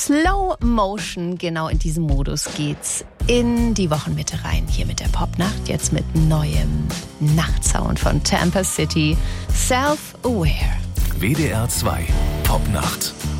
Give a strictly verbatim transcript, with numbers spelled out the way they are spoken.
Slow Motion, genau in diesem Modus geht's in die Wochenmitte rein. Hier mit der Popnacht, jetzt mit neuem Nachtsound von Tampa City. Self-Aware. W D R zwei Popnacht.